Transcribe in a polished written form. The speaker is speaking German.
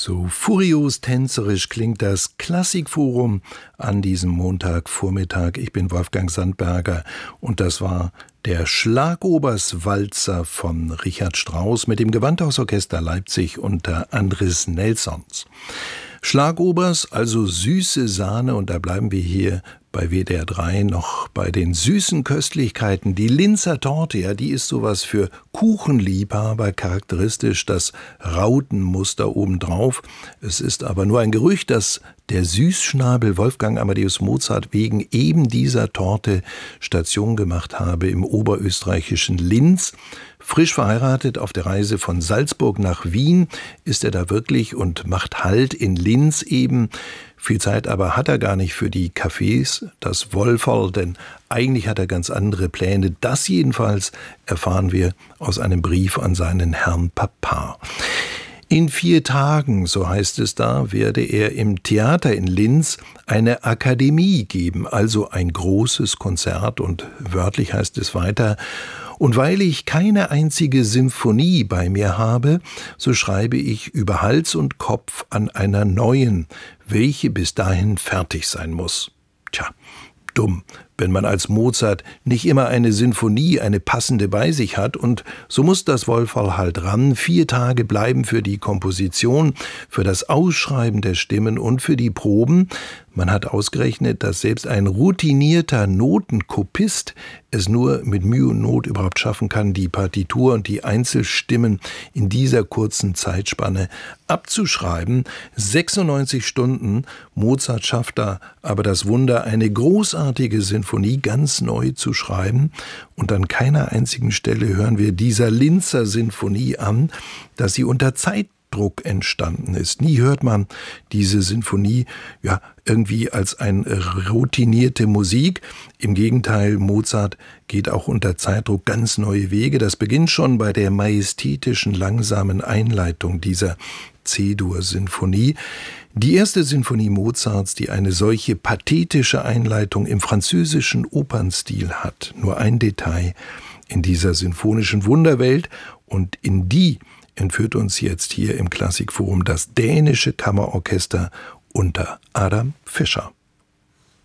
So furios tänzerisch klingt das Klassikforum an diesem Montagvormittag. Ich bin Wolfgang Sandberger und das war der Schlagoberswalzer von Richard Strauss mit dem Gewandhausorchester Leipzig unter Andris Nelsons. Schlagobers, also süße Sahne, und da bleiben wir hier bei WDR 3 noch bei den süßen Köstlichkeiten. Die Linzer Torte, ja, die ist sowas für Kuchenliebhaber, charakteristisch das Rautenmuster obendrauf. Es ist aber nur ein Gerücht, dass der Süßschnabel Wolfgang Amadeus Mozart wegen eben dieser Torte Station gemacht habe im oberösterreichischen Linz. Frisch verheiratet auf der Reise von Salzburg nach Wien ist er da wirklich und macht Halt in Linz eben. Viel Zeit aber hat er gar nicht für die Cafés, das Wolferl, denn eigentlich hat er ganz andere Pläne. Das jedenfalls erfahren wir aus einem Brief an seinen Herrn Papa. In 4 Tagen, so heißt es da, werde er im Theater in Linz eine Akademie geben, also ein großes Konzert, und wörtlich heißt es weiter: Und weil ich keine einzige Symphonie bei mir habe, so schreibe ich über Hals und Kopf an einer neuen, welche bis dahin fertig sein muss. Tja, dumm, wenn man als Mozart nicht immer eine Sinfonie, eine passende bei sich hat, und so muss das Wolferl halt ran. 4 Tage bleiben für die Komposition, für das Ausschreiben der Stimmen und für die Proben. Man hat ausgerechnet, dass selbst ein routinierter Notenkopist es nur mit Mühe und Not überhaupt schaffen kann, die Partitur und die Einzelstimmen in dieser kurzen Zeitspanne abzuschreiben. 96 Stunden. Mozart schafft da aber das Wunder, eine großartige Sinfonie ganz neu zu schreiben. Und an keiner einzigen Stelle hören wir dieser Linzer Sinfonie an, dass sie unter Zeitdruck entstanden ist. Nie hört man diese Sinfonie irgendwie als eine routinierte Musik. Im Gegenteil, Mozart geht auch unter Zeitdruck ganz neue Wege. Das beginnt schon bei der majestätischen, langsamen Einleitung dieser C-Dur-Sinfonie. Die erste Sinfonie Mozarts, die eine solche pathetische Einleitung im französischen Opernstil hat. Nur ein Detail in dieser sinfonischen Wunderwelt, und in die entführt uns jetzt hier im Klassikforum das dänische Kammerorchester unter Adam Fischer.